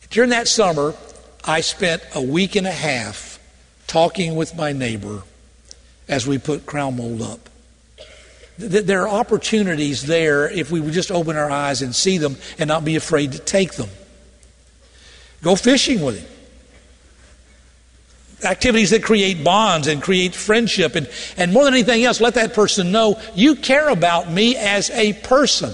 During that summer, I spent a week and a half talking with my neighbor as we put crown mold up. There are opportunities there if we would just open our eyes and see them and not be afraid to take them. Go fishing with him. Activities that create bonds and create friendship, and more than anything else, let that person know you care about me as a person.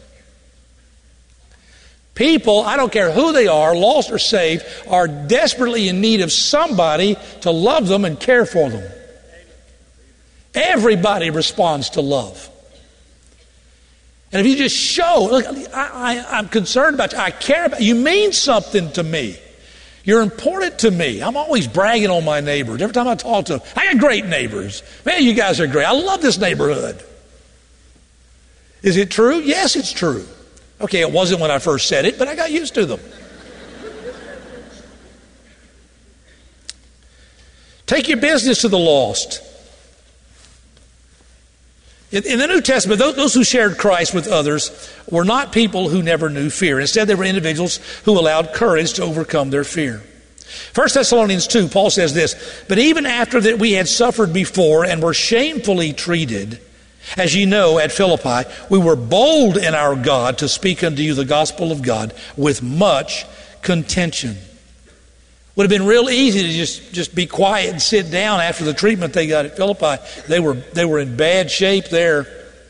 People, I don't care who they are, lost or saved, are desperately in need of somebody to love them and care for them. Everybody responds to love. And if you just show, look, I'm concerned about you, I care about you, you mean something to me. You're important to me. I'm always bragging on my neighbors. Every time I talk to them, I got great neighbors. Man, you guys are great. I love this neighborhood. Is it true? Yes, it's true. Okay, it wasn't when I first said it, but I got used to them. Take your business to the lost. In the New Testament, those who shared Christ with others were not people who never knew fear. Instead, they were individuals who allowed courage to overcome their fear. 1 Thessalonians 2, Paul says this, "But even after that we had suffered before and were shamefully treated, as ye know, at Philippi, we were bold in our God to speak unto you the gospel of God with much contention." Would have been real easy to just be quiet and sit down after the treatment they got at Philippi. They were in bad shape there.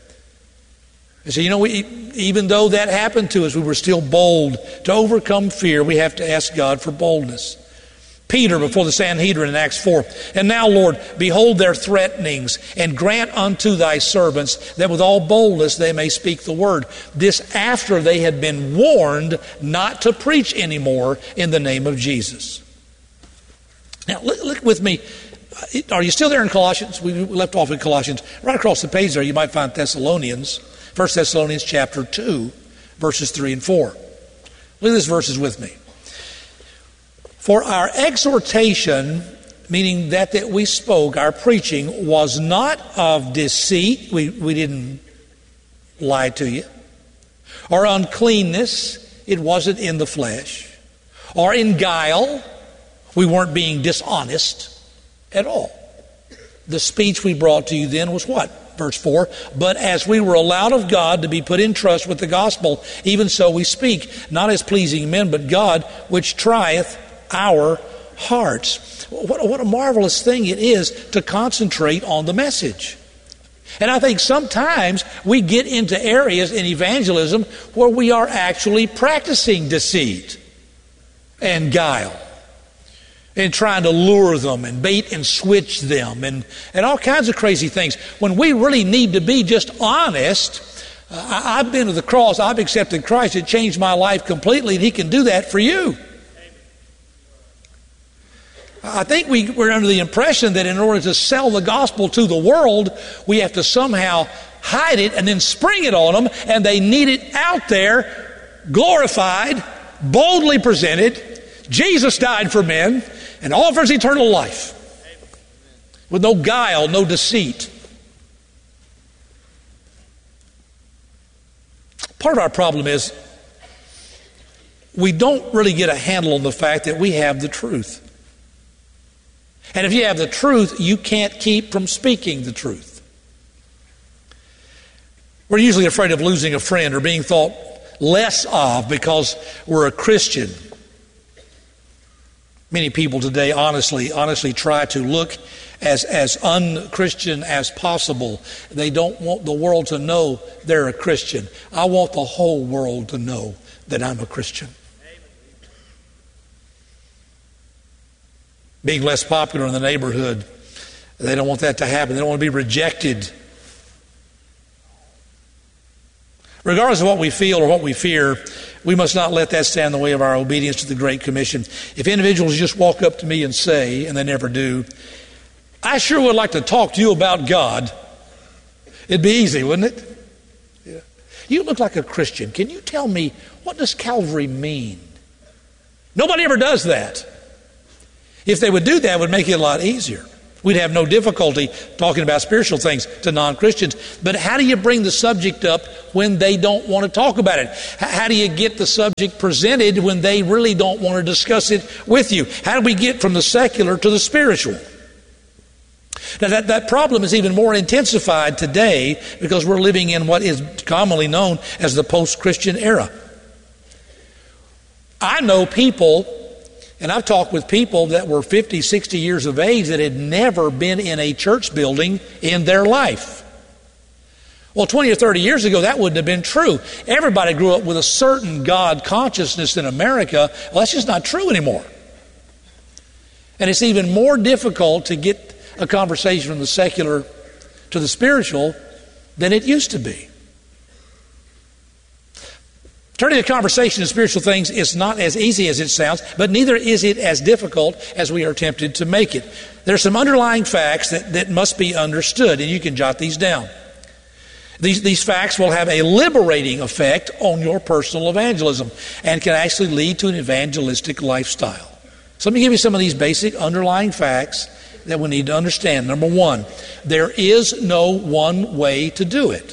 And so, even though that happened to us, we were still bold. To overcome fear, we have to ask God for boldness. Peter before the Sanhedrin in Acts 4, "And now, Lord, behold their threatenings, and grant unto thy servants that with all boldness they may speak the word." This after they had been warned not to preach anymore in the name of Jesus. Now, look with me. Are you still there in Colossians? We left off in Colossians. Right across the page there, you might find Thessalonians. 1 Thessalonians chapter 2, verses 3 and 4. Look at these verses with me. "For our exhortation," meaning that we spoke, our preaching, "was not of deceit," we didn't lie to you, "or uncleanness," it wasn't in the flesh, "or in guile," we weren't being dishonest at all. The speech we brought to you then was what? Verse 4, "But as we were allowed of God to be put in trust with the gospel, even so we speak, not as pleasing men, but God, which trieth our hearts." What a marvelous thing it is to concentrate on the message. And I think sometimes we get into areas in evangelism where we are actually practicing deceit and guile, and trying to lure them and bait and switch them and all kinds of crazy things. When we really need to be just honest, I've been to the cross, I've accepted Christ, it changed my life completely, and He can do that for you. I think we're under the impression that in order to sell the gospel to the world, we have to somehow hide it and then spring it on them, and they need it out there, glorified, boldly presented. Jesus died for men and offers eternal life with no guile, no deceit. Part of our problem is we don't really get a handle on the fact that we have the truth. And if you have the truth, you can't keep from speaking the truth. We're usually afraid of losing a friend or being thought less of because we're a Christian. Many people today honestly try to look as un-Christian as possible. They don't want the world to know they're a Christian. I want the whole world to know that I'm a Christian. Being less popular in the neighborhood, they don't want that to happen. They don't want to be rejected. Regardless of what we feel or what we fear, we must not let that stand in the way of our obedience to the Great Commission. If individuals just walk up to me and say, and they never do, "I sure would like to talk to you about God," it'd be easy, wouldn't it? Yeah. "You look like a Christian. Can you tell me, what does Calvary mean?" Nobody ever does that. If they would do that, it would make it a lot easier. We'd have no difficulty talking about spiritual things to non-Christians. But how do you bring the subject up when they don't want to talk about it? How do you get the subject presented when they really don't want to discuss it with you? How do we get from the secular to the spiritual? Now that problem is even more intensified today because we're living in what is commonly known as the post-Christian era. I know people, and I've talked with people that were 50, 60 years of age that had never been in a church building in their life. Well, 20 or 30 years ago, that wouldn't have been true. Everybody grew up with a certain God consciousness in America. Well, that's just not true anymore. And it's even more difficult to get a conversation from the secular to the spiritual than it used to be. Turning the conversation to spiritual things is not as easy as it sounds, but neither is it as difficult as we are tempted to make it. There are some underlying facts that must be understood, and you can jot these down. These facts will have a liberating effect on your personal evangelism and can actually lead to an evangelistic lifestyle. So let me give you some of these basic underlying facts that we need to understand. Number one, there is no one way to do it.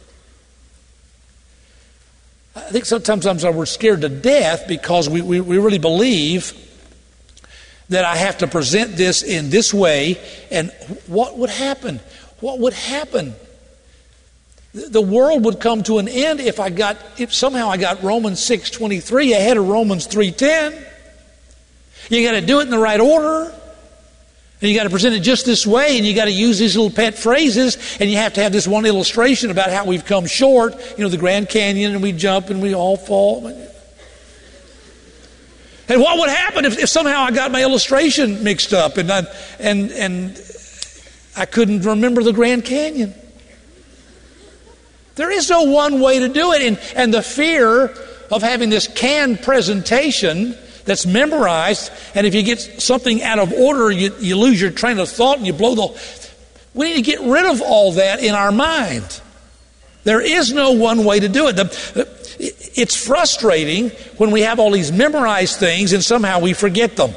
I think sometimes we're scared to death because we really believe that I have to present this in this way, and what would happen? What would happen? The world would come to an end if somehow I got Romans 6:23 ahead of Romans 3:10. You got to do it in the right order. And you got to present it just this way, and you got to use these little pet phrases, and you have to have this one illustration about how we've come short. You know, the Grand Canyon, and we jump, and we all fall. And what would happen if somehow I got my illustration mixed up, and I couldn't remember the Grand Canyon? There is no one way to do it, and the fear of having this canned presentation that's memorized, and if you get something out of order, you lose your train of thought and you blow we need to get rid of all that in our mind. There is no one way to do it. It's frustrating when we have all these memorized things and somehow we forget them.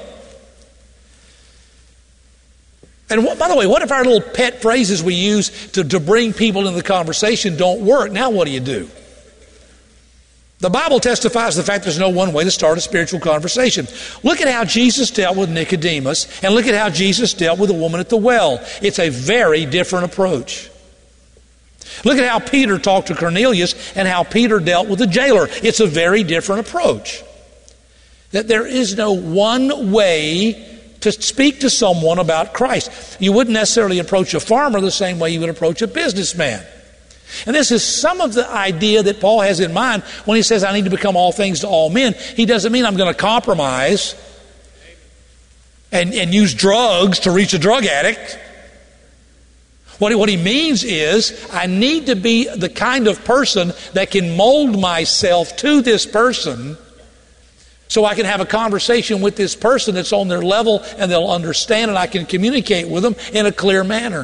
And by the way, what if our little pet phrases we use to bring people into the conversation don't work? Now what do? The Bible testifies to the fact there's no one way to start a spiritual conversation. Look at how Jesus dealt with Nicodemus, and look at how Jesus dealt with the woman at the well. It's a very different approach. Look at how Peter talked to Cornelius and how Peter dealt with the jailer. It's a very different approach. That there is no one way to speak to someone about Christ. You wouldn't necessarily approach a farmer the same way you would approach a businessman. And this is some of the idea that Paul has in mind when he says, I need to become all things to all men. He doesn't mean I'm going to compromise and use drugs to reach a drug addict. What he means is, I need to be the kind of person that can mold myself to this person so I can have a conversation with this person that's on their level and they'll understand, and I can communicate with them in a clear manner.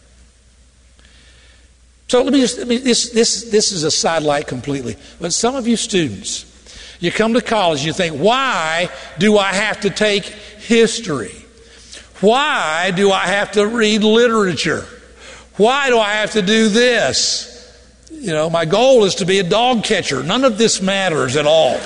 So this is a sidelight completely. But some of you students, you come to college and you think, why do I have to take history? Why do I have to read literature? Why do I have to do this? You know, my goal is to be a dog catcher. None of this matters at all.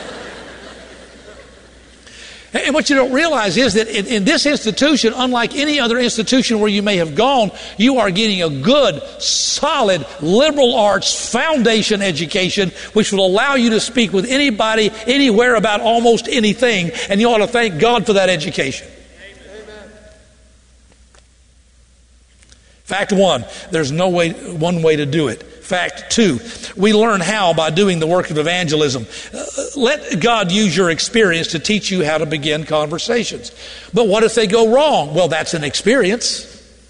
And what you don't realize is that in this institution, unlike any other institution where you may have gone, you are getting a good, solid, liberal arts foundation education, which will allow you to speak with anybody, anywhere about almost anything, and you ought to thank God for that education. Amen. Fact one, there's no one way to do it. Fact two, we learn how by doing the work of evangelism. Let God use your experience to teach you how to begin conversations. But what if they go wrong? Well, that's an experience.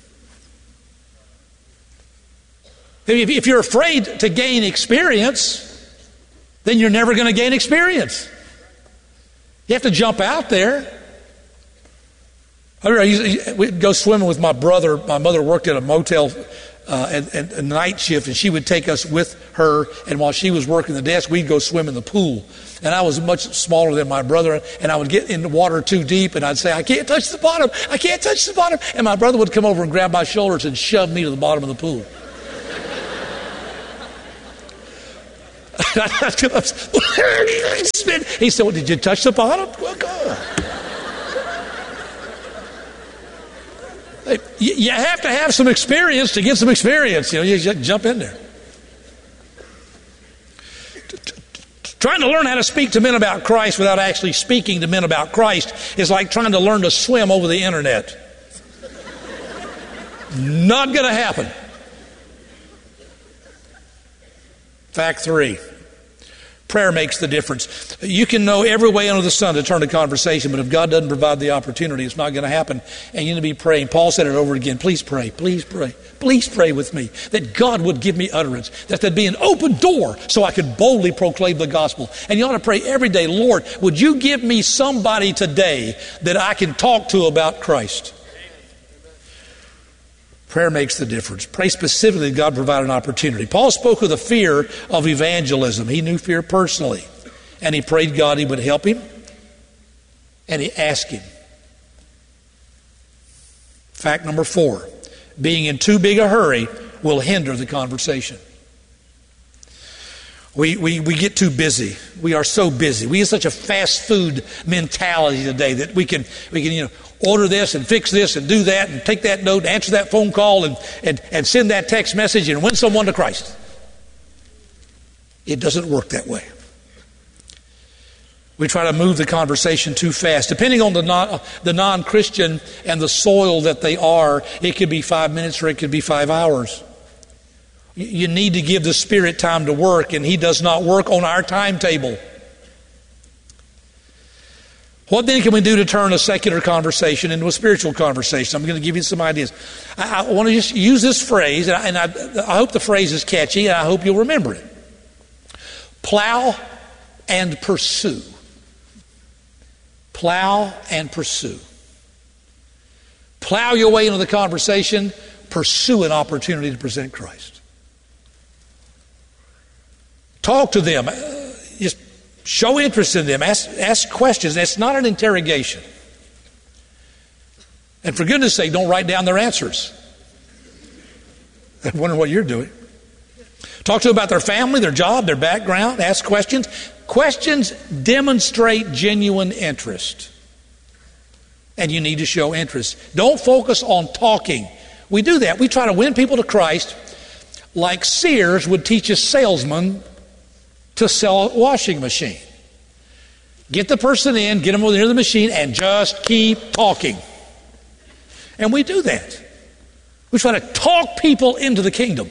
If you're afraid to gain experience, then you're never going to gain experience. You have to jump out there. We'd go swimming with my brother. My mother worked at a motel a night shift, and she would take us with her, and while she was working the desk, we'd go swim in the pool. And I was much smaller than my brother, and I would get in the water too deep, and I'd say, I can't touch the bottom, I can't touch the bottom. And my brother would come over and grab my shoulders and shove me to the bottom of the pool. I'd come up, he said, well, did you touch the bottom? Well, God. You have to have some experience to get some experience. You just jump in there. Trying to learn how to speak to men about Christ without actually speaking to men about Christ is like trying to learn to swim over the internet. Not going to happen. Fact 3. Prayer makes the difference. You can know every way under the sun to turn a conversation, but if God doesn't provide the opportunity, it's not going to happen. And you need to be praying. Paul said it over again. Please pray. Please pray. Please pray with me that God would give me utterance, that there'd be an open door so I could boldly proclaim the gospel. And you ought to pray every day, Lord, would you give me somebody today that I can talk to about Christ? Prayer makes the difference. Pray specifically that God provide an opportunity. Paul spoke of the fear of evangelism. He knew fear personally. And he prayed God he would help him. And he asked him. Fact number 4. Being in too big a hurry will hinder the conversation. We get too busy. We are so busy. We have such a fast food mentality today that we can order this and fix this and do that and take that note and answer that phone call and send that text message and win someone to Christ. It doesn't work that way. We try to move the conversation too fast. Depending on the non-Christian and the soil that they are, it could be 5 minutes or it could be 5 hours. You need to give the Spirit time to work, and He does not work on our timetable. What then can we do to turn a secular conversation into a spiritual conversation? I'm going to give you some ideas. I want to just use this phrase, and I hope the phrase is catchy, and I hope you'll remember it. Plow and pursue. Plow and pursue. Plow your way into the conversation, pursue an opportunity to present Christ. Talk to them. Just show interest in them. Ask questions. It's not an interrogation. And for goodness sake, don't write down their answers. I'm wondering what you're doing. Talk to them about their family, their job, their background. Ask questions. Questions demonstrate genuine interest. And you need to show interest. Don't focus on talking. We do that. We try to win people to Christ like Sears would teach a salesman to sell a washing machine. Get the person in, get them near the machine, and just keep talking. And we do that. We try to talk people into the kingdom.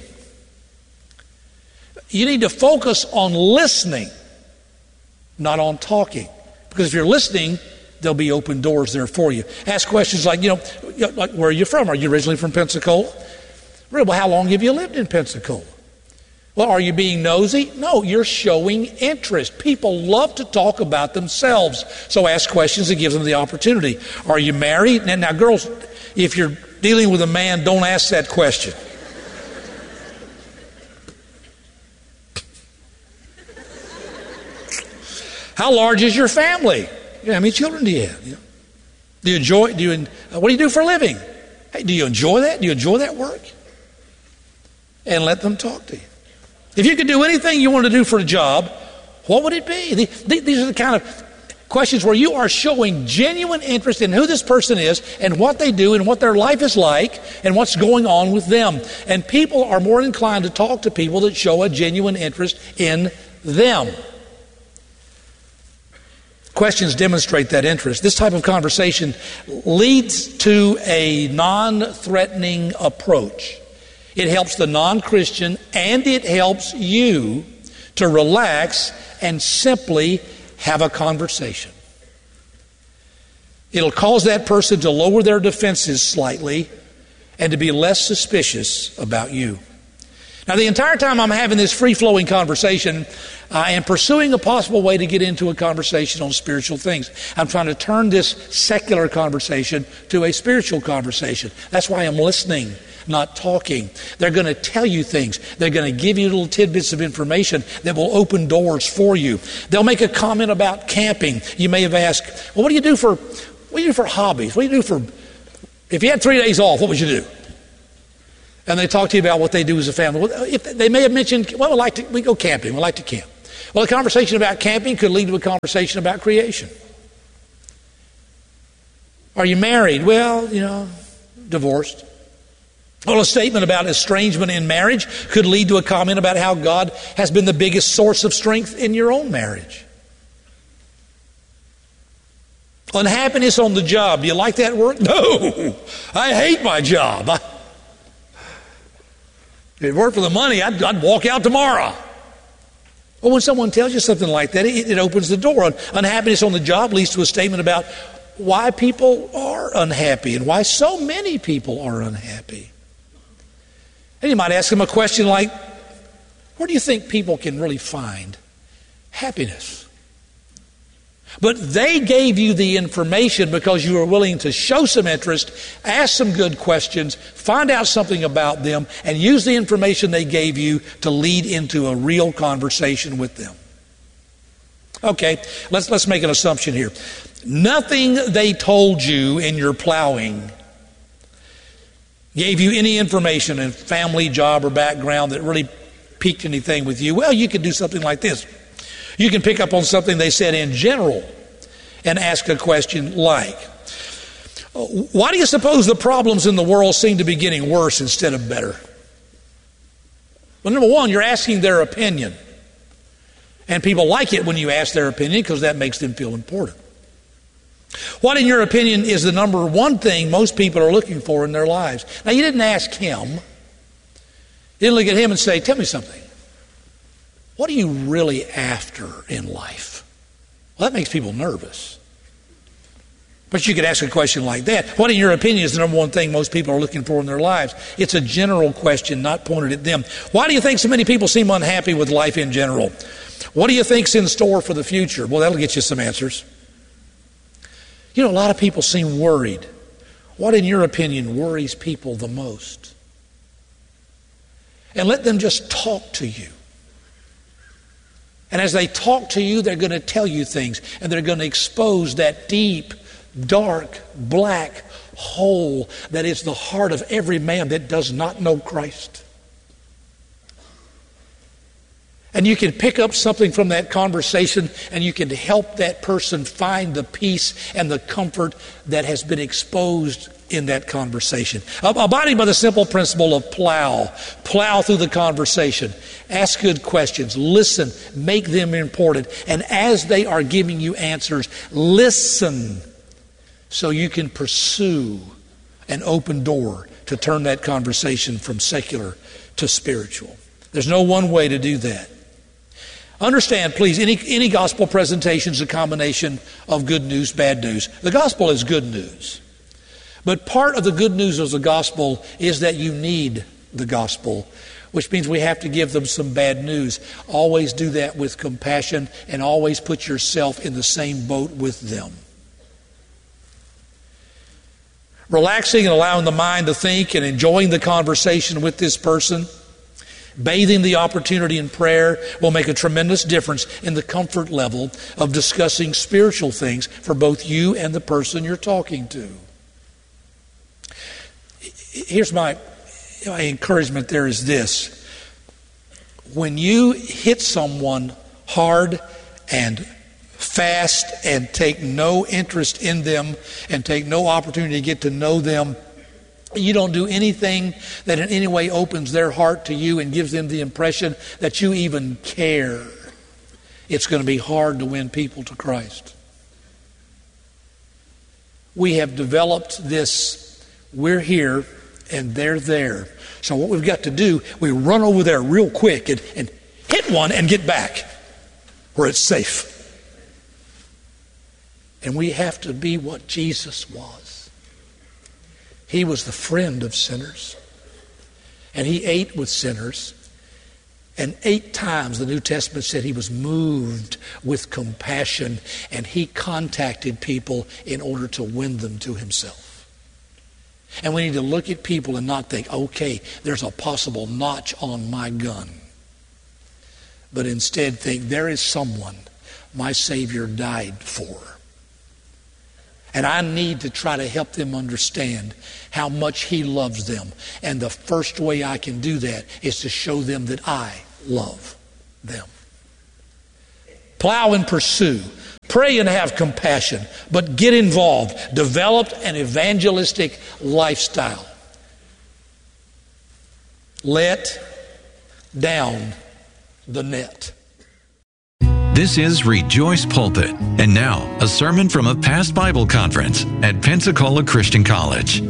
You need to focus on listening, not on talking. Because if you're listening, there'll be open doors there for you. Ask questions like, like, where are you from? Are you originally from Pensacola? Well, how long have you lived in Pensacola? Well, are you being nosy? No, you're showing interest. People love to talk about themselves. So ask questions that give them the opportunity. Are you married? Now, girls, if you're dealing with a man, don't ask that question. How large is your family? How many children do you have? Do you enjoy? What do you do for a living? Hey, do you enjoy that? Do you enjoy that work? And let them talk to you. If you could do anything you want to do for a job, what would it be? These are the kind of questions where you are showing genuine interest in who this person is and what they do and what their life is like and what's going on with them. And people are more inclined to talk to people that show a genuine interest in them. Questions demonstrate that interest. This type of conversation leads to a non-threatening approach. It helps the non-Christian and it helps you to relax and simply have a conversation. It'll cause that person to lower their defenses slightly and to be less suspicious about you. Now, the entire time I'm having this free-flowing conversation, I am pursuing a possible way to get into a conversation on spiritual things. I'm trying to turn this secular conversation to a spiritual conversation. That's why I'm listening. not talking. They're going to tell you things. They're going to give you little tidbits of information that will open doors for you. They'll make a comment about camping. You may have asked, well, what do you do for hobbies? What do you do for, if you had 3 days off, what would you do? And they talk to you about what they do as a family. Well, if they may have mentioned, well, we go camping. We like to camp. Well, a conversation about camping could lead to a conversation about creation. Are you married? Well, divorced. Well, a statement about estrangement in marriage could lead to a comment about how God has been the biggest source of strength in your own marriage. Unhappiness on the job. Do you like that word? No. I hate my job. If it weren't for the money, I'd walk out tomorrow. Well, when someone tells you something like that, it opens the door. Unhappiness on the job leads to a statement about why people are unhappy and why so many people are unhappy. And you might ask them a question like, where do you think people can really find happiness? But they gave you the information because you were willing to show some interest, ask some good questions, find out something about them, and use the information they gave you to lead into a real conversation with them. Okay, let's make an assumption here. Nothing they told you in your plowing gave you any information in family, job, or background that really piqued anything with you. Well, you could do something like this. You can pick up on something they said in general and ask a question like, why do you suppose the problems in the world seem to be getting worse instead of better? Well, number one, you're asking their opinion. And people like it when you ask their opinion because that makes them feel important. What, in your opinion, is the number one thing most people are looking for in their lives? Now, you didn't ask him. You didn't look at him and say, tell me something. What are you really after in life? Well, that makes people nervous. But you could ask a question like that. What, in your opinion, is the number one thing most people are looking for in their lives? It's a general question, not pointed at them. Why do you think so many people seem unhappy with life in general? What do you think's in store for the future? Well, that'll get you some answers. A lot of people seem worried. What, in your opinion, worries people the most? And let them just talk to you. And as they talk to you, they're going to tell you things. And they're going to expose that deep, dark, black hole that is the heart of every man that does not know Christ. And you can pick up something from that conversation and you can help that person find the peace and the comfort that has been exposed in that conversation. Abiding by the simple principle of plow through the conversation. Ask good questions. Listen. Make them important. And as they are giving you answers, listen so you can pursue an open door to turn that conversation from secular to spiritual. There's no one way to do that. Understand, please, any gospel presentation is a combination of good news, bad news. The gospel is good news. But part of the good news of the gospel is that you need the gospel, which means we have to give them some bad news. Always do that with compassion and always put yourself in the same boat with them. Relaxing and allowing the mind to think and enjoying the conversation with this person, bathing the opportunity in prayer will make a tremendous difference in the comfort level of discussing spiritual things for both you and the person you're talking to. Here's my encouragement there is this. When you hit someone hard and fast and take no interest in them and take no opportunity to get to know them, you don't do anything that in any way opens their heart to you and gives them the impression that you even care, it's going to be hard to win people to Christ. We have developed this, we're here and they're there. So what we've got to do, we run over there real quick and hit one and get back where it's safe. And we have to be what Jesus was. He was the friend of sinners. And he ate with sinners. And 8 times the New Testament said he was moved with compassion and he contacted people in order to win them to himself. And we need to look at people and not think, okay, there's a possible notch on my gun. But instead think, there is someone my Savior died for. And I need to try to help them understand how much He loves them. And the first way I can do that is to show them that I love them. Plow and pursue. Pray and have compassion. But get involved. Develop an evangelistic lifestyle. Let down the net. This is Rejoice Pulpit. And now, a sermon from a past Bible conference at Pensacola Christian College.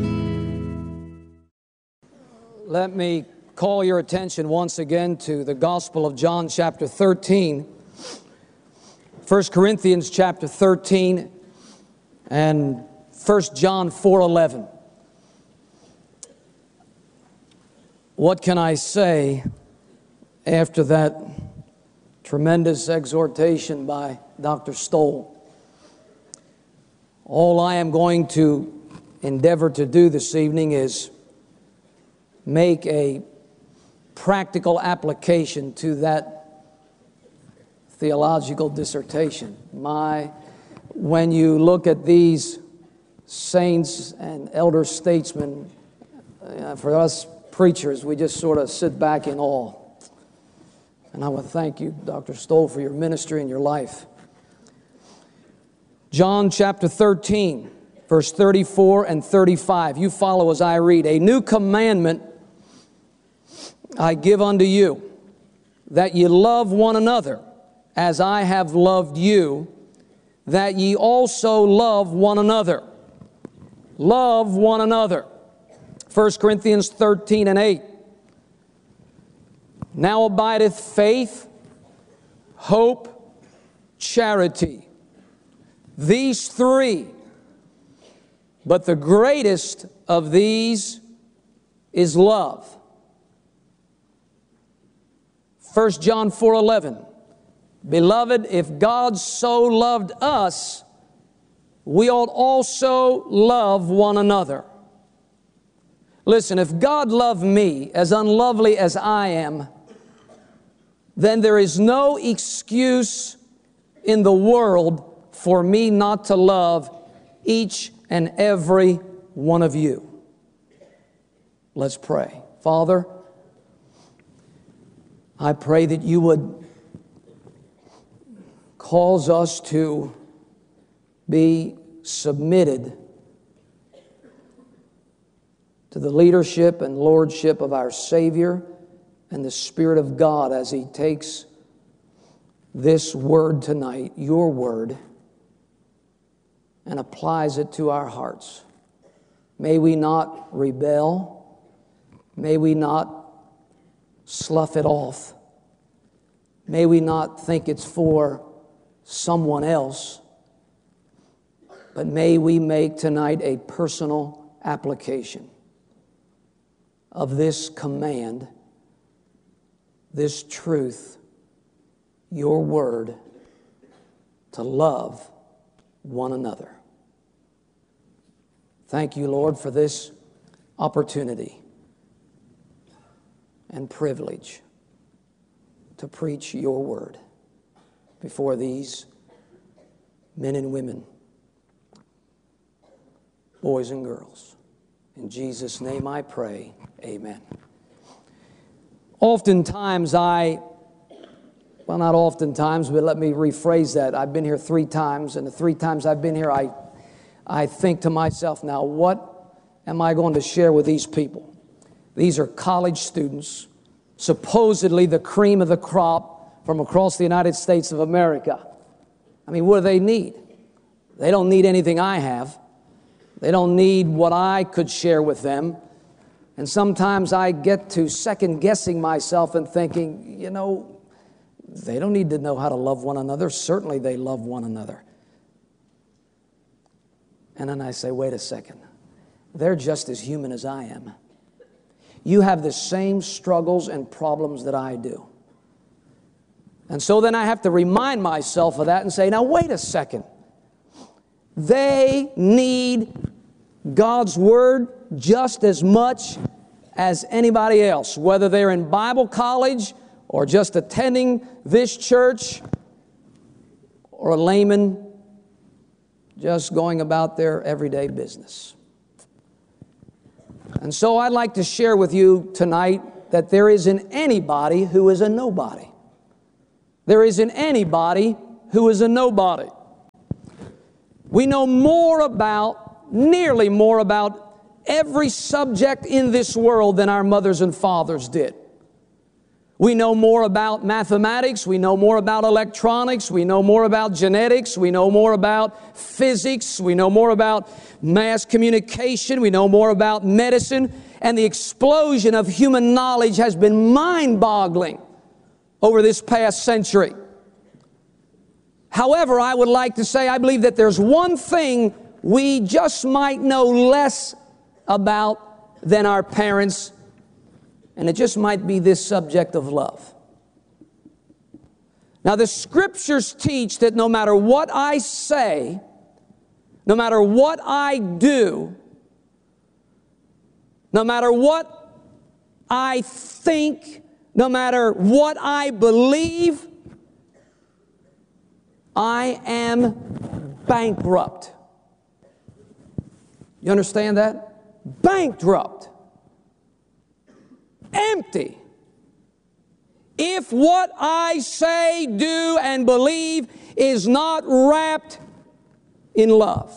Let me call your attention once again to the Gospel of John chapter 13. 1 Corinthians chapter 13 and 1 John 4:11. What can I say after that tremendous exhortation by Dr. Stoll? All I am going to endeavor to do this evening is make a practical application to that theological dissertation. When you look at these saints and elder statesmen, for us preachers, we just sort of sit back in awe. And I want to thank you, Dr. Stoll, for your ministry and your life. John chapter 13, verse 34 and 35. You follow as I read. A new commandment I give unto you, that ye love one another, as I have loved you, that ye also love one another. Love one another. 1 Corinthians 13 and 8. Now abideth faith, hope, charity. These three. But the greatest of these is love. 1 John 4:11. Beloved, if God so loved us, we ought also love one another. Listen, if God loved me as unlovely as I am, then there is no excuse in the world for me not to love each and every one of you. Let's pray. Father, I pray that you would cause us to be submitted to the leadership and lordship of our Savior and the Spirit of God as He takes this word tonight, your word, and applies it to our hearts. May we not rebel. May we not slough it off. May we not think it's for someone else, but may we make tonight a personal application of this command, this truth, your word, to love one another. Thank you, Lord, for this opportunity and privilege to preach your word before these men and women, boys and girls. In Jesus' name I pray, amen. Oftentimes not oftentimes, but let me rephrase that. I've been here 3 times, and the 3 times I've been here, I think to myself, now what am I going to share with these people? These are college students, supposedly the cream of the crop from across the United States of America. I mean, what do they need? They don't need anything I have. They don't need what I could share with them. And sometimes I get to second guessing myself and thinking, they don't need to know how to love one another. Certainly they love one another. And then I say, wait a second. They're just as human as I am. You have the same struggles and problems that I do. And so then I have to remind myself of that and say, now wait a second. They need God's word just as much as anybody else, whether they're in Bible college or just attending this church, or a layman just going about their everyday business. And so I'd like to share with you tonight that there isn't anybody who is a nobody. There isn't anybody who is a nobody. We know nearly more about every subject in this world than our mothers and fathers did. We know more about mathematics, we know more about electronics, we know more about genetics, we know more about physics, we know more about mass communication, we know more about medicine, and the explosion of human knowledge has been mind-boggling over this past century. However, I would like to say I believe that there's one thing we just might know less about than our parents, and it just might be this subject of love. Now, the Scriptures teach that no matter what I say, no matter what I do, no matter what I think, no matter what I believe, I am bankrupt. You understand that? Bankrupt. Empty. If what I say, do, and believe is not wrapped in love,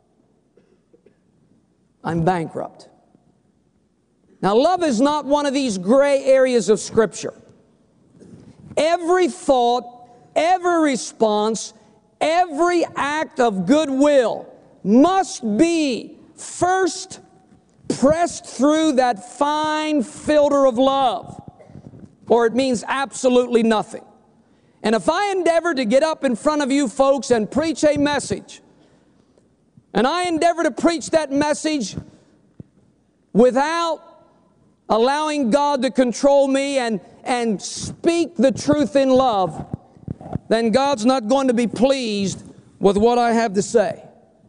I'm bankrupt. Now, love is not one of these gray areas of Scripture. Every thought, every response, every act of goodwill must be first pressed through that fine filter of love, or it means absolutely nothing. And if I endeavor to get up in front of you folks and preach a message, and I endeavor to preach that message without allowing God to control me and speak the truth in love, then God's not going to be pleased with what I have to say.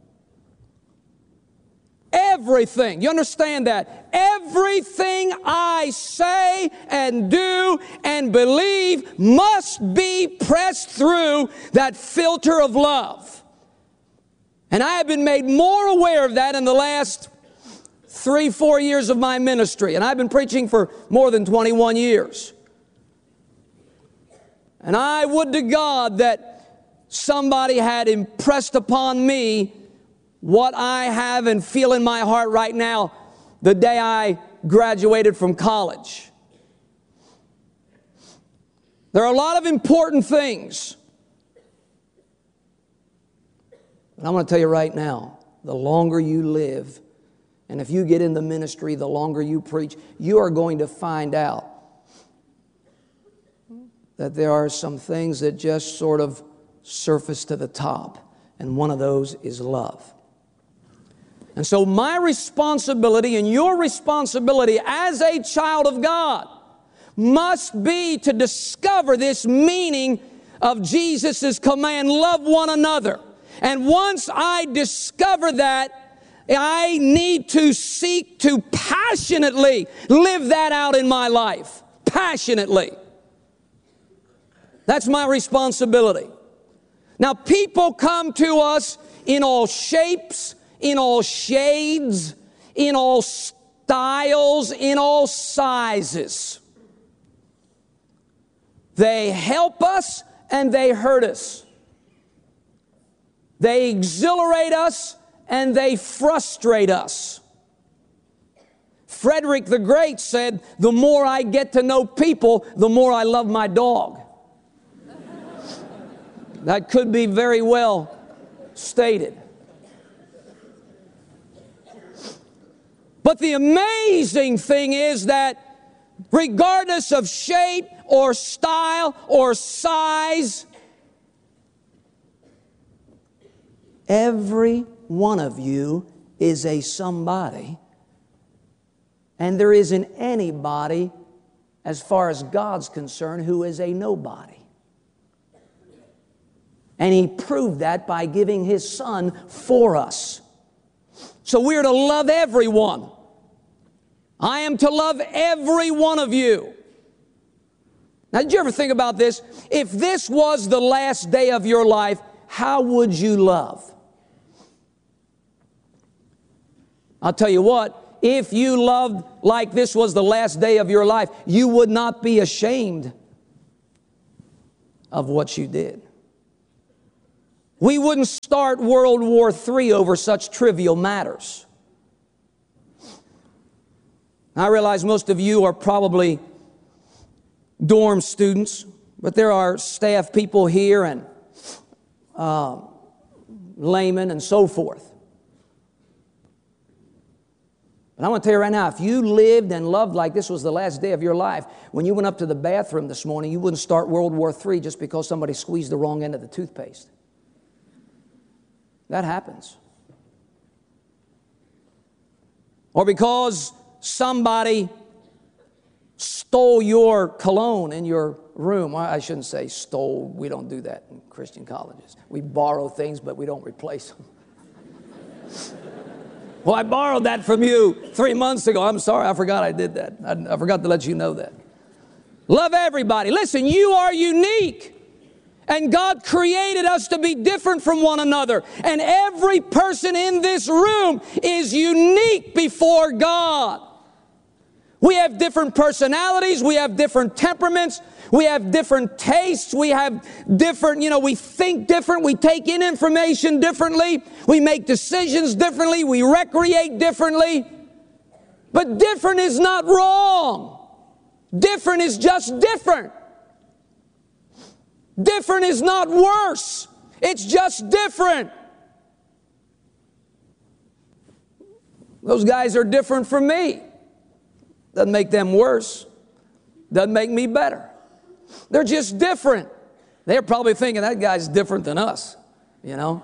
Everything, you understand that? Everything I say and do and believe must be pressed through that filter of love. And I have been made more aware of that in the last 3-4 years of my ministry. And I've been preaching for more than 21 years. And I would to God that somebody had impressed upon me what I have and feel in my heart right now the day I graduated from college. There are a lot of important things. And I'm going to tell you right now, the longer you live, and if you get in the ministry, the longer you preach, you are going to find out that there are some things that just sort of surface to the top. And one of those is love. And so my responsibility and your responsibility as a child of God must be to discover this meaning of Jesus' command, love one another. And once I discover that, I need to seek to passionately live that out in my life. Passionately. That's my responsibility. Now, people come to us in all shapes, in all shades, in all styles, in all sizes. They help us and they hurt us. They exhilarate us and they frustrate us. Frederick the Great said, "The more I get to know people, the more I love my dog." That could be very well stated. But the amazing thing is that regardless of shape or style or size, every one of you is a somebody, and there isn't anybody, as far as God's concerned, who is a nobody. And He proved that by giving His Son for us. So we're to love everyone. I am to love every one of you. Now, did you ever think about this? If this was the last day of your life, how would you love? I'll tell you what, if you loved like this was the last day of your life, you would not be ashamed of what you did. We wouldn't start World War III over such trivial matters. I realize most of you are probably dorm students, but there are staff people here and laymen and so forth. And I want to tell you right now, if you lived and loved like this was the last day of your life, when you went up to the bathroom this morning, you wouldn't start World War III just because somebody squeezed the wrong end of the toothpaste. That happens. Or because somebody stole your cologne in your room. I shouldn't say stole. We don't do that in Christian colleges. We borrow things, but we don't replace them. Well, I borrowed that from you 3 months ago. I'm sorry, I forgot I did that. I forgot to let you know that. Love everybody. Listen, you are unique. And God created us to be different from one another. And every person in this room is unique before God. We have different personalities. We have different temperaments. We have different tastes. We have different, we think different. We take in information differently. We make decisions differently. We recreate differently. But different is not wrong. Different is just different. Different is not worse. It's just different. Those guys are different from me. Doesn't make them worse. Doesn't make me better. They're just different. They're probably thinking that guy's different than us, No,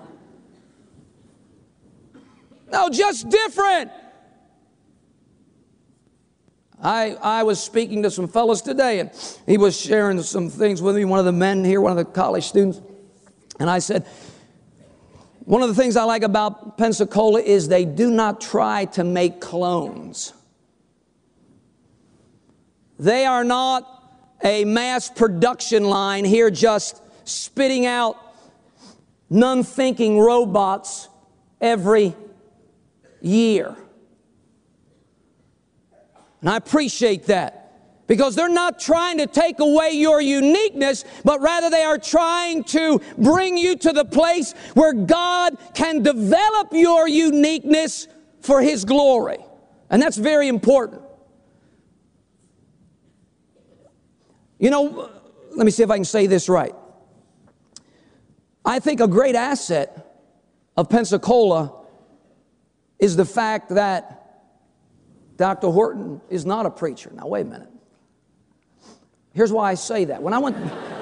just different. I was speaking to some fellows today, and he was sharing some things with me, one of the men here, one of the college students. And I said, one of the things I like about Pensacola is they do not try to make clones. They are not a mass production line here just spitting out non-thinking robots every year. And I appreciate that, because they're not trying to take away your uniqueness, but rather they are trying to bring you to the place where God can develop your uniqueness for His glory. And that's very important. Let me see if I can say this right. I think a great asset of Pensacola is the fact that Dr. Horton is not a preacher. Now, wait a minute. Here's why I say that. When I went...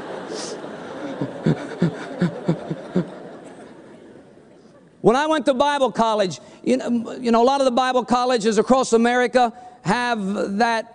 When I went to Bible college, a lot of the Bible colleges across America have that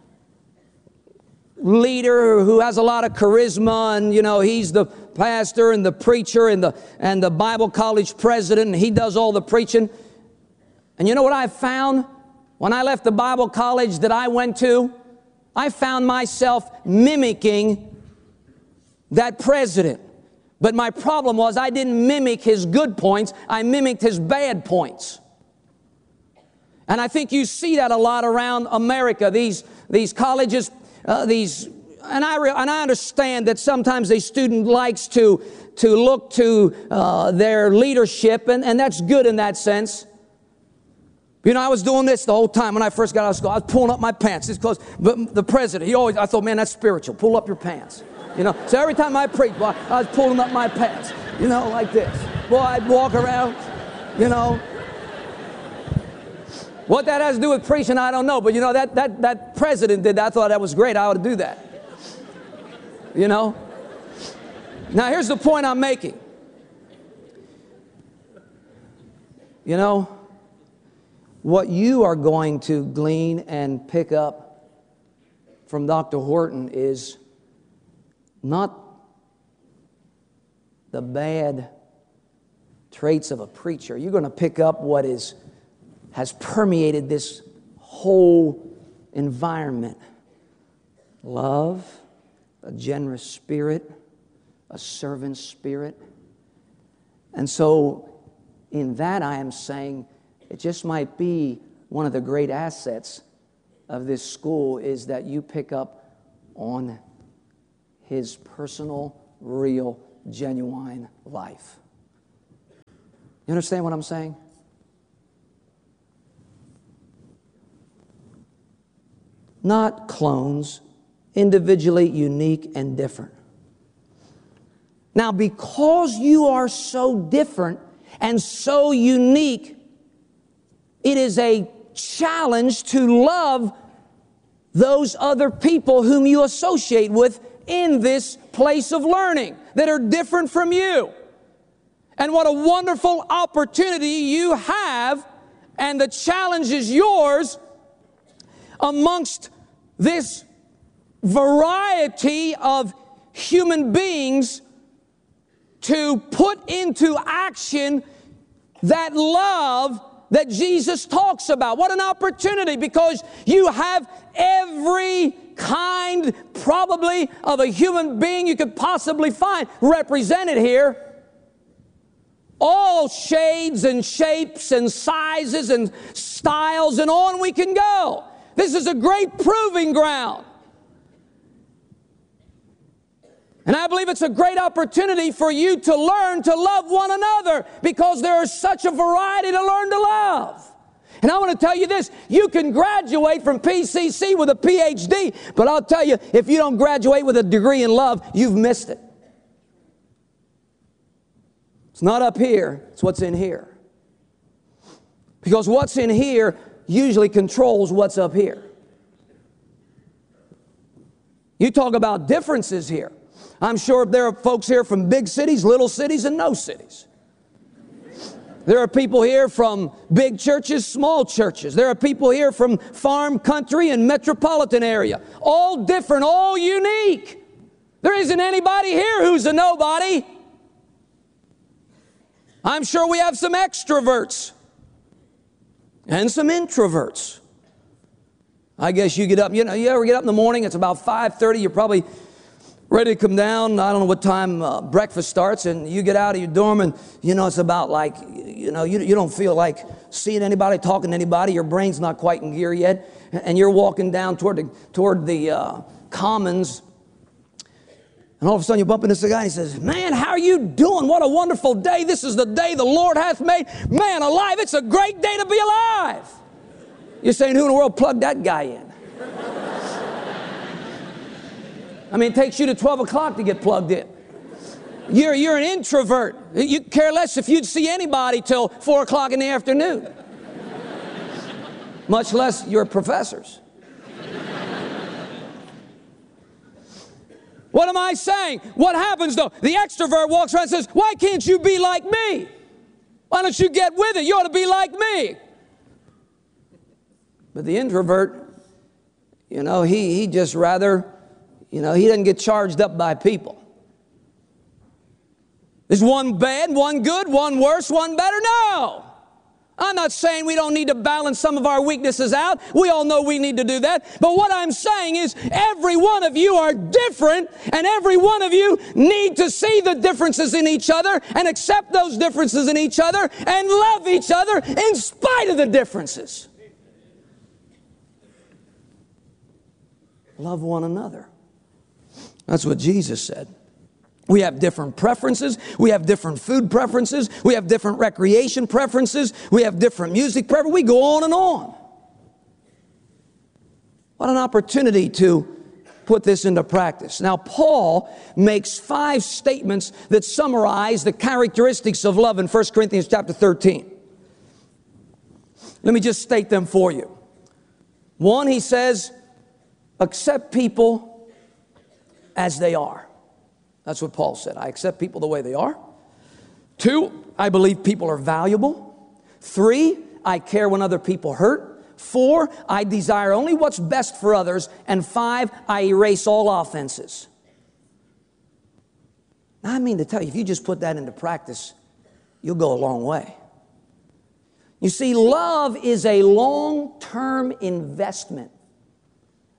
leader who has a lot of charisma, and he's the pastor and the preacher and the Bible college president, and he does all the preaching. And you know what I found? When I left the Bible college that I went to, I found myself mimicking that president. But my problem was I didn't mimic his good points, I mimicked his bad points. And I think you see that a lot around America. These colleges, and I understand that sometimes a student likes to look to their leadership, and that's good in that sense. I was doing this the whole time when I first got out of school. I was pulling up my pants. It's because the president, I thought, man, that's spiritual. Pull up your pants. So every time I preached, boy, I was pulling up my pants, like this. Boy, I'd walk around, What that has to do with preaching, I don't know. But, that president did that. I thought that was great. I ought to do that. Now, here's the point I'm making. What you are going to glean and pick up from Dr. Horton is not the bad traits of a preacher. You're going to pick up what has permeated this whole environment. Love, a generous spirit, a servant spirit. And so in that I am saying it just might be one of the great assets of this school is that you pick up on his personal, real, genuine life. You understand what I'm saying? Not clones, individually unique and different. Now, because you are so different and so unique, it is a challenge to love those other people whom you associate with in this place of learning that are different from you. And what a wonderful opportunity you have, and the challenge is yours amongst this variety of human beings to put into action that love that Jesus talks about. What an opportunity, because you have every kind probably of a human being you could possibly find represented here. All shades and shapes and sizes and styles, and on we can go. This is a great proving ground. And I believe it's a great opportunity for you to learn to love one another, because there is such a variety to learn to love. And I want to tell you this, you can graduate from PCC with a PhD, but I'll tell you, if you don't graduate with a degree in love, you've missed it. It's not up here, it's what's in here. Because what's in here usually controls what's up here. You talk about differences here. I'm sure there are folks here from big cities, little cities, and no cities. There are people here from big churches, small churches. There are people here from farm country and metropolitan area. All different, all unique. There isn't anybody here who's a nobody. I'm sure we have some extroverts and some introverts. I guess you get up, you ever get up in the morning, it's about 5:30, you're probably ready to come down. I don't know what time breakfast starts, and you get out of your dorm, and it's about like, you don't feel like seeing anybody, talking to anybody. Your brain's not quite in gear yet, and you're walking down toward the commons, and all of a sudden you bump into this guy, and he says, "Man, how are you doing? What a wonderful day. This is the day the Lord hath made. Man alive, it's a great day to be alive." You're saying, who in the world plugged that guy in? I mean, it takes you to 12 o'clock to get plugged in. You're an introvert. You care less if you'd see anybody till 4 o'clock in the afternoon. Much less your professors. What am I saying? What happens though? The extrovert walks around and says, "Why can't you be like me? Why don't you get with it? You ought to be like me." But the introvert, he just rather, he doesn't get charged up by people. Is one bad, one good, one worse, one better? No. I'm not saying we don't need to balance some of our weaknesses out. We all know we need to do that. But what I'm saying is every one of you are different, and every one of you need to see the differences in each other and accept those differences in each other and love each other in spite of the differences. Love one another. That's what Jesus said. We have different preferences. We have different food preferences. We have different recreation preferences. We have different music preferences. We go on and on. What an opportunity to put this into practice. Now, Paul makes 5 statements that summarize the characteristics of love in 1 Corinthians chapter 13. Let me just state them for you. 1, he says, accept people as they are. That's what Paul said. I accept people the way they are. 2, I believe people are valuable. 3, I care when other people hurt. 4, I desire only what's best for others. And 5, I erase all offenses. Now, I mean to tell you, if you just put that into practice, you'll go a long way. You see, love is a long-term investment.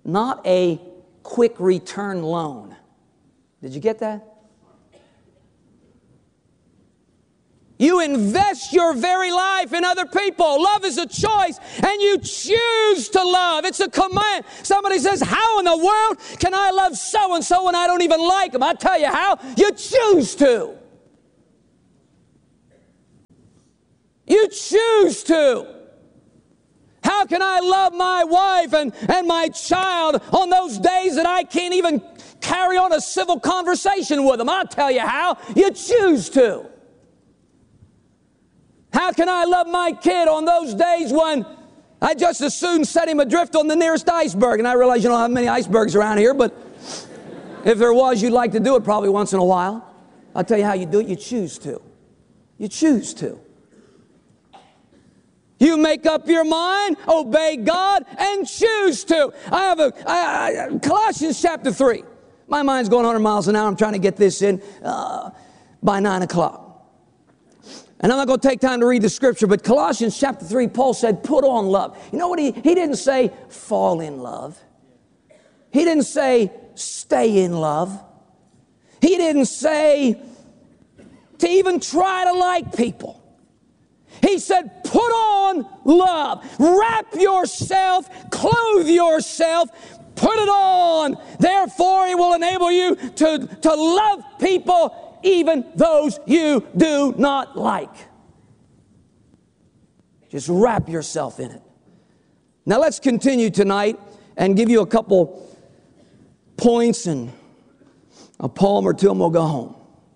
not a quick return loan. Did you get that? You invest your very life in other people. Love is a choice, and you choose to love. It's a command. Somebody says, how in the world can I love so-and-so when I don't even like them? I tell you how. You choose to. You choose to. How can I love my wife and my child on those days that I can't even carry on a civil conversation with them? I'll tell you how. You choose to. How can I love my kid on those days when I just as soon set him adrift on the nearest iceberg? And I realize you don't have many icebergs around here, but if there was, you'd like to do it probably once in a while. I'll tell you how you do it. You choose to. You choose to. You make up your mind, obey God, and choose to. I have Colossians chapter 3. My mind's going 100 miles an hour. I'm trying to get this in by 9 o'clock. And I'm not going to take time to read the scripture, but Colossians chapter 3, Paul said, put on love. You know what he didn't say, fall in love. He didn't say, stay in love. He didn't say to even try to like people. He said, put on love. Wrap yourself, clothe yourself, put it on. Therefore, it will enable you to love people, even those you do not like. Just wrap yourself in it. Now let's continue tonight and give you a couple points and a poem or two, and we'll go home.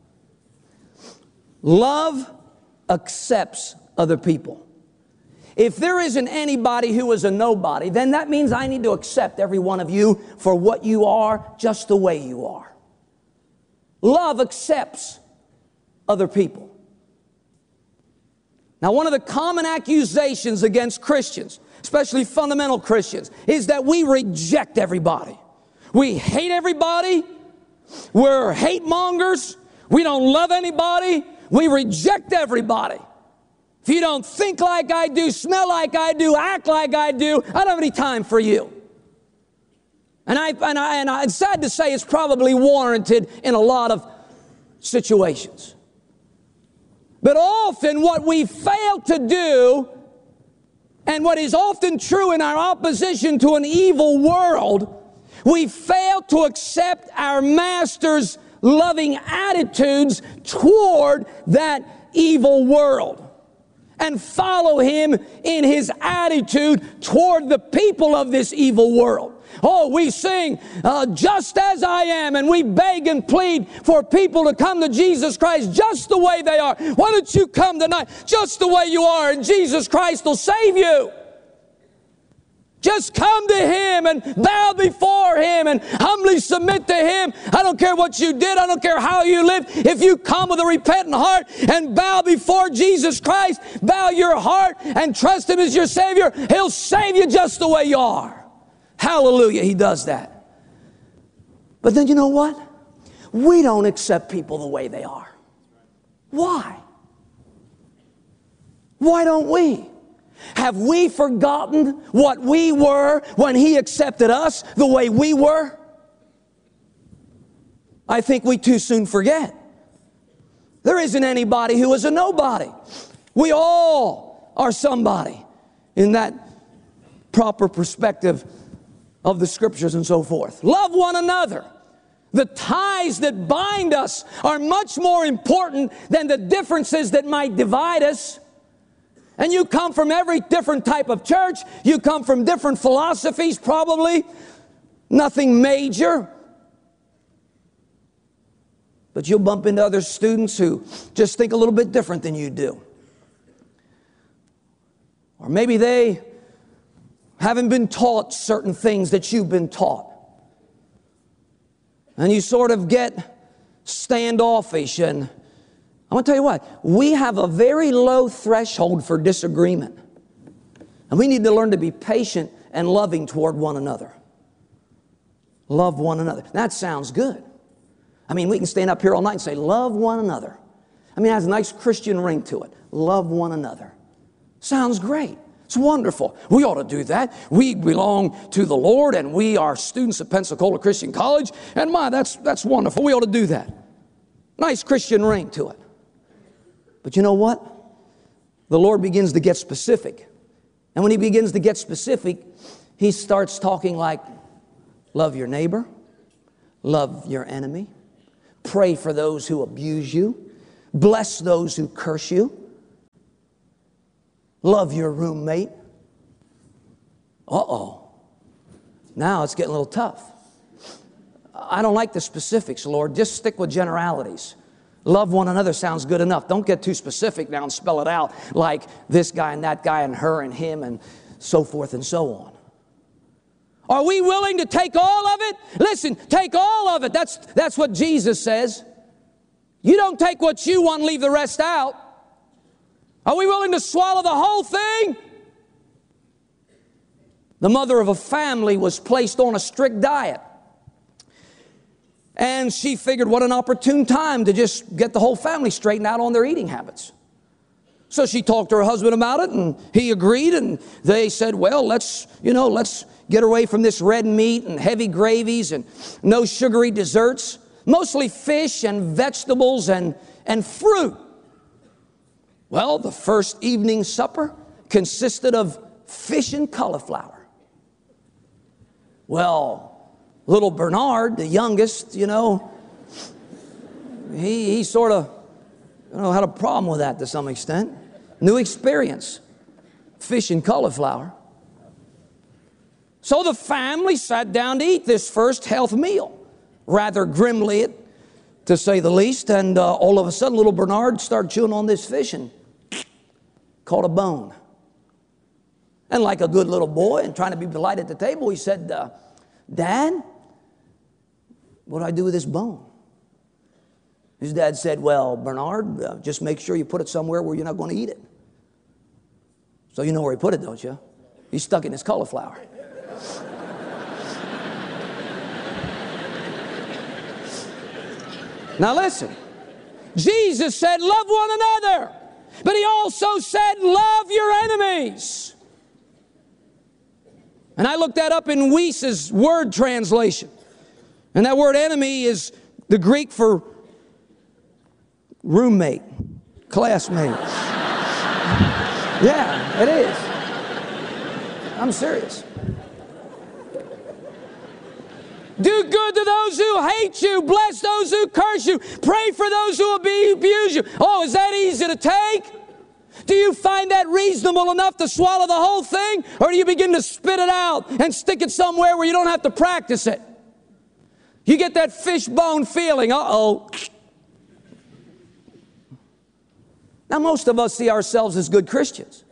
Love accepts other people. If there isn't anybody who is a nobody, then that means I need to accept every one of you for what you are, just the way you are. Love accepts other people. Now, one of the common accusations against Christians, especially fundamental Christians, is that we reject everybody. We hate everybody. We're hate mongers. We don't love anybody. We reject everybody. If you don't think like I do, smell like I do, act like I do, I don't have any time for you. And it's sad to say it's probably warranted in a lot of situations. But often what we fail to do, and what is often true in our opposition to an evil world, we fail to accept our Master's loving attitudes toward that evil world and follow Him in His attitude toward the people of this evil world. Oh, we sing, just as I am, and we beg and plead for people to come to Jesus Christ just the way they are. Why don't you come tonight just the way you are, and Jesus Christ will save you. Just come to Him and bow before Him and humbly submit to Him. I don't care what you did. I don't care how you lived. If you come with a repentant heart and bow before Jesus Christ, bow your heart and trust Him as your Savior, He'll save you just the way you are. Hallelujah, He does that. But then you know what? We don't accept people the way they are. Why? Why don't we? Have we forgotten what we were when He accepted us the way we were? I think we too soon forget. There isn't anybody who is a nobody. We all are somebody in that proper perspective of the Scriptures and so forth. Love one another. The ties that bind us are much more important than the differences that might divide us. And you come from every different type of church. You come from different philosophies, probably. Nothing major. But you'll bump into other students who just think a little bit different than you do. Or maybe they haven't been taught certain things that you've been taught. And you sort of get standoffish. And I'm going to tell you what, we have a very low threshold for disagreement. And we need to learn to be patient and loving toward one another. Love one another. That sounds good. I mean, we can stand up here all night and say, love one another. I mean, it has a nice Christian ring to it. Love one another. Sounds great. It's wonderful. We ought to do that. We belong to the Lord, and we are students at Pensacola Christian College, and that's wonderful. We ought to do that. Nice Christian ring to it. But you know what? The Lord begins to get specific. And when he begins to get specific, he starts talking like, love your neighbor, love your enemy, pray for those who abuse you, bless those who curse you, love your roommate. Uh-oh. Now it's getting a little tough. I don't like the specifics, Lord. Just stick with generalities. Love one another sounds good enough. Don't get too specific now and spell it out like this guy and that guy and her and him and so forth and so on. Are we willing to take all of it? Listen, take all of it. That's what Jesus says. You don't take what you want and leave the rest out. Are we willing to swallow the whole thing? The mother of a family was placed on a strict diet. And she figured what an opportune time to just get the whole family straightened out on their eating habits. So she talked to her husband about it, and he agreed, and they said, well, let's get away from this red meat and heavy gravies and no sugary desserts, mostly fish and vegetables and fruit. Well, the first evening supper consisted of fish and cauliflower. Well, little Bernard, the youngest, he sort of had a problem with that to some extent. New experience, fish and cauliflower. So the family sat down to eat this first health meal, rather grimly, to say the least. And all of a sudden, little Bernard started chewing on this fish and caught a bone. And like a good little boy and trying to be polite at the table, he said, Dad, what do I do with this bone? His dad said, well, Bernard, just make sure you put it somewhere where you're not going to eat it. So you know where he put it, don't you? He stuck it in his cauliflower. Now listen, Jesus said, love one another. But he also said, love your enemies. And I looked that up in Weiss's word translation. And that word enemy is the Greek for roommate, classmate. Yeah, it is. I'm serious. Do good to those who hate you. Bless those who curse you. Pray for those who abuse you. Oh, is that easy to take? Do you find that reasonable enough to swallow the whole thing? Or do you begin to spit it out and stick it somewhere where you don't have to practice it? You get that fishbone feeling. Uh-oh. Now, most of us see ourselves as good Christians.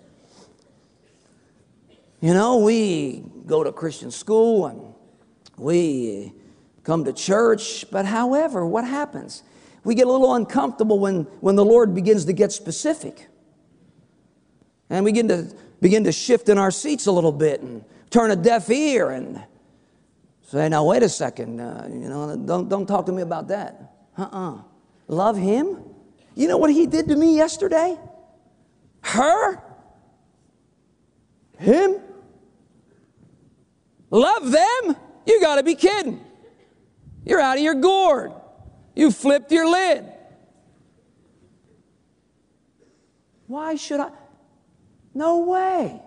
We go to Christian school and we come to church. But however, what happens? We get a little uncomfortable when the Lord begins to get specific. And we begin to shift in our seats a little bit and turn a deaf ear and say, now, wait a second. Don't talk to me about that. Love him? You know what he did to me yesterday? Her? Him? Love them? You got to be kidding. You're out of your gourd. You flipped your lid. Why should I? No way.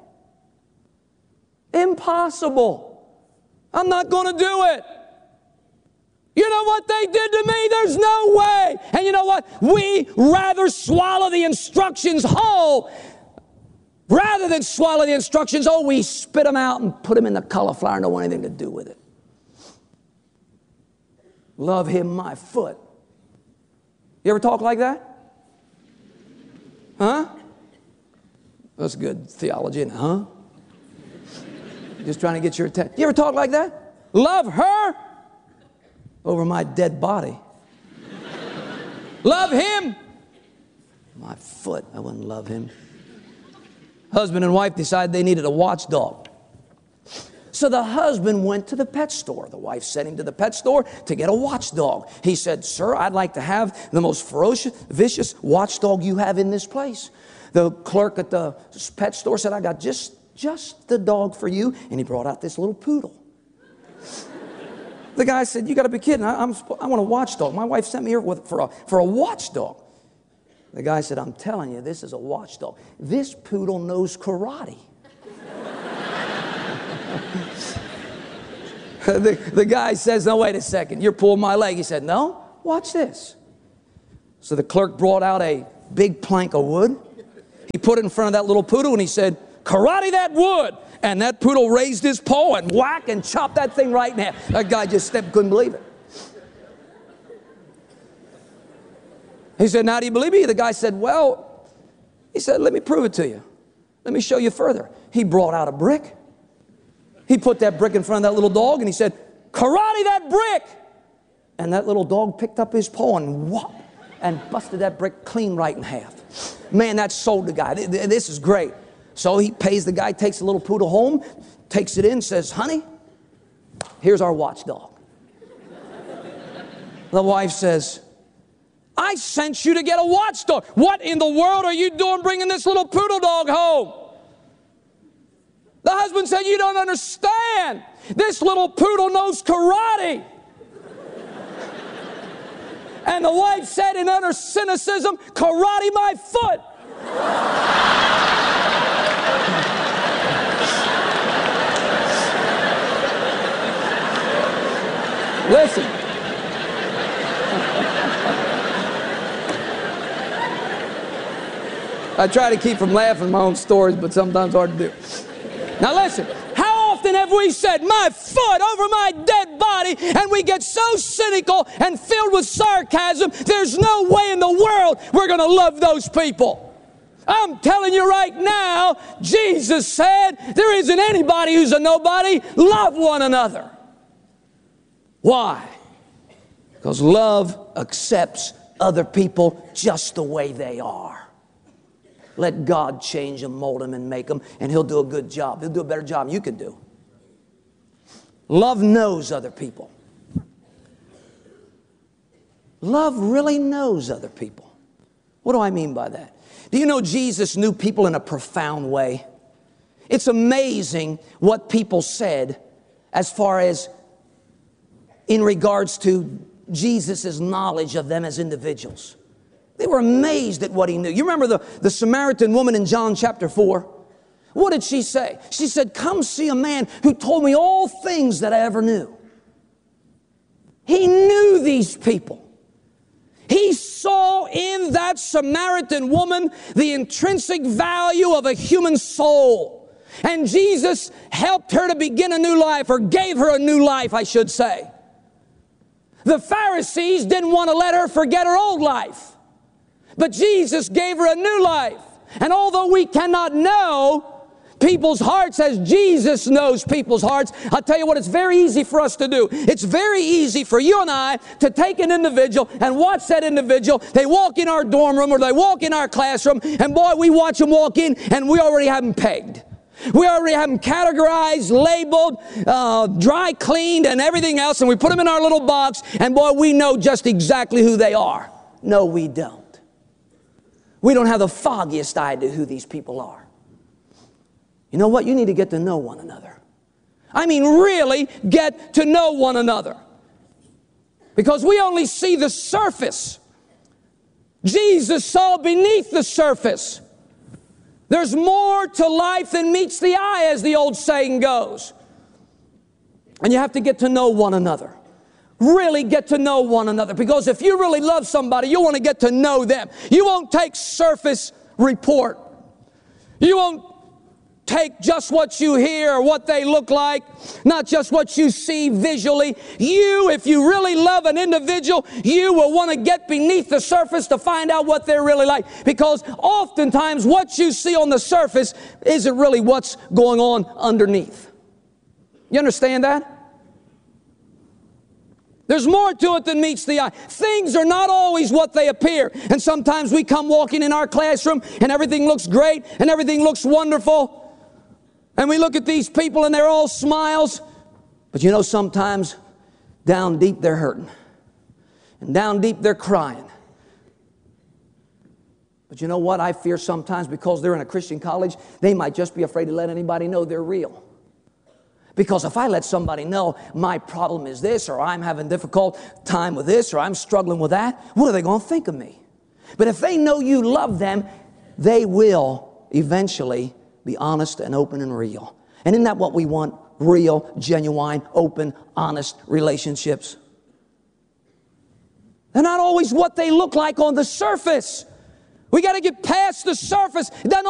Impossible. I'm not going to do it. You know what they did to me? There's no way. And you know what? We rather swallow the instructions whole rather than swallow the instructions. Oh, we spit them out and put them in the cauliflower and don't want anything to do with it. Love him, my foot. You ever talk like that? Huh? That's good theology, isn't it? Huh? Just trying to get your attention. You ever talk like that? Love her over my dead body. Love him. My foot, I wouldn't love him. Husband and wife decided they needed a watchdog. So the husband went to the pet store. The wife sent him to the pet store to get a watchdog. He said, sir, I'd like to have the most ferocious, vicious watchdog you have in this place. The clerk at the pet store said, I got just just the dog for you. And he brought out this little poodle. The guy said, you got to be kidding. I want a watchdog. My wife sent me here for a watchdog. The guy said, I'm telling you, this is a watchdog. This poodle knows karate. The guy says, no, wait a second. You're pulling my leg. He said, no, watch this. So the clerk brought out a big plank of wood. He put it in front of that little poodle and he said, karate that wood. And that poodle raised his paw and whack and chopped that thing right in half. That guy just stepped, couldn't believe it. He said, now do you believe me? The guy said, well, he said, let me prove it to you. Let me show you further. He brought out a brick. He put that brick in front of that little dog and he said, karate that brick. And that little dog picked up his paw and whop and busted that brick clean right in half. Man, that sold the guy. This is great. So he pays the guy, takes the little poodle home, takes it in, says, honey, here's our watchdog. The wife says, I sent you to get a watchdog. What in the world are you doing bringing this little poodle dog home? The husband said, you don't understand. This little poodle knows karate. And the wife said in utter cynicism, karate my foot. Listen. I try to keep from laughing at my own stories, but sometimes hard to do. Now listen, how often have we said, my foot over my dead body, and we get so cynical and filled with sarcasm, there's no way in the world we're going to love those people. I'm telling you right now, Jesus said, there isn't anybody who's a nobody. Love one another. Why? Because love accepts other people just the way they are. Let God change them, mold them, and make them, and He'll do a good job. He'll do a better job than you can do. Love knows other people. Love really knows other people. What do I mean by that? Do you know Jesus knew people in a profound way? It's amazing what people said as far as in regards to Jesus' knowledge of them as individuals. They were amazed at what He knew. You remember the Samaritan woman in John chapter 4? What did she say? She said, come see a man who told me all things that I ever knew. He knew these people. He saw in that Samaritan woman the intrinsic value of a human soul. And Jesus helped her to begin a new life, or gave her a new life, I should say. The Pharisees didn't want to let her forget her old life. But Jesus gave her a new life. And although we cannot know people's hearts as Jesus knows people's hearts, I'll tell you what, it's very easy for us to do. It's very easy for you and I to take an individual and watch that individual. They walk in our dorm room or they walk in our classroom, and boy, we watch them walk in and we already have them pegged. We already have them categorized, labeled, dry cleaned, and everything else, and we put them in our little box, and boy, we know just exactly who they are. No, we don't. We don't have the foggiest idea who these people are. You know what? You need to get to know one another. I mean, really get to know one another. Because we only see the surface. Jesus saw beneath the surface. There's more to life than meets the eye, as the old saying goes. And you have to get to know one another. Really get to know one another. Because if you really love somebody, you want to get to know them. You won't take surface report. You won't take just what you hear or what they look like, not just what you see visually. You, if you really love an individual, you will want to get beneath the surface to find out what they're really like. Because oftentimes what you see on the surface isn't really what's going on underneath. You understand that? There's more to it than meets the eye. Things are not always what they appear. And sometimes we come walking in our classroom and everything looks great and everything looks wonderful. And we look at these people and they're all smiles. But you know, sometimes down deep they're hurting. And down deep they're crying. But you know what? I fear sometimes because they're in a Christian college, they might just be afraid to let anybody know they're real. Because if I let somebody know my problem is this, or I'm having a difficult time with this, or I'm struggling with that, what are they going to think of me? But if they know you love them, they will eventually be honest and open and real. And isn't that what we want? Real, genuine, open, honest relationships. They're not always what they look like on the surface. We got to get past the surface. It doesn't